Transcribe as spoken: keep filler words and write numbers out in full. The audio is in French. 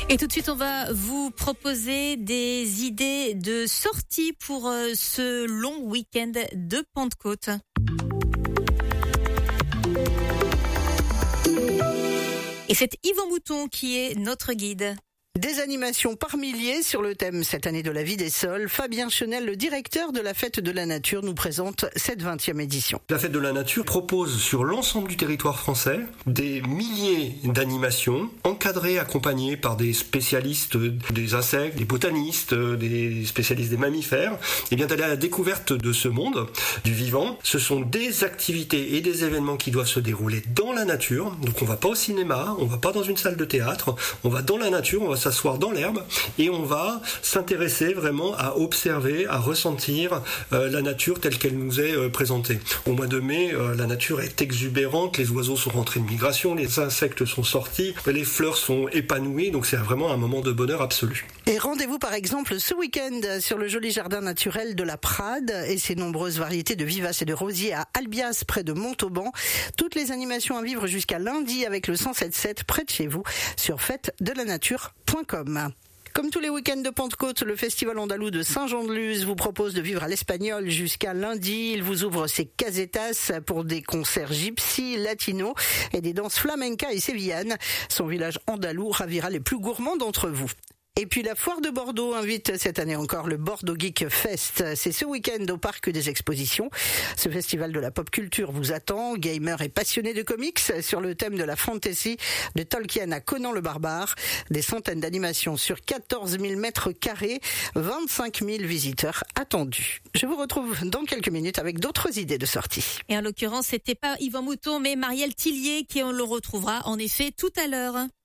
Et tout de suite, on va vous proposer des idées de sortie pour ce long week-end de Pentecôte. Et c'est Yvan Mouton qui est notre guide. Des animations par milliers sur le thème cette année de la vie des sols. Fabien Chenel, le directeur de la Fête de la Nature, nous présente cette vingtième édition. La Fête de la Nature propose sur l'ensemble du territoire français des milliers d'animations encadrées, accompagnées par des spécialistes des insectes, des botanistes, des spécialistes des mammifères, et bien d'aller à la découverte de ce monde, du vivant. Ce sont des activités et des événements qui doivent se dérouler dans la nature. Donc on va pas au cinéma, on va pas dans une salle de théâtre, on va dans la nature, on va s'asseoir dans l'herbe et on va s'intéresser vraiment à observer, à ressentir euh, la nature telle qu'elle nous est euh, présentée. Au mois de mai, euh, la nature est exubérante, les oiseaux sont rentrés de migration, les insectes sont sortis, les fleurs sont épanouies, donc c'est vraiment un moment de bonheur absolu. Et rendez-vous par exemple ce week-end sur le joli jardin naturel de la Prade et ses nombreuses variétés de vivaces et de rosiers à Albias près de Montauban. Toutes les animations à vivre jusqu'à lundi avec le cent sept sept près de chez vous sur fête de la nature point com. Comme tous les week-ends de Pentecôte, le Festival andalou de Saint-Jean-de-Luz vous propose de vivre à l'Espagnol jusqu'à lundi. Il vous ouvre ses casetas pour des concerts gypsy, latino et des danses flamenca et sévillanes. Son village andalou ravira les plus gourmands d'entre vous. Et puis la Foire de Bordeaux invite cette année encore le Bordeaux Geek Fest. C'est ce week-end au Parc des Expositions. Ce festival de la pop culture vous attend. Gamers et passionnés de comics sur le thème de la fantasy de Tolkien à Conan le Barbare. Des centaines d'animations sur quatorze mille mètres carrés. vingt-cinq mille visiteurs attendus. Je vous retrouve dans quelques minutes avec d'autres idées de sortie. Et en l'occurrence, c'était pas Yvan Mouton, mais Marielle Tillier qui on le retrouvera en effet tout à l'heure.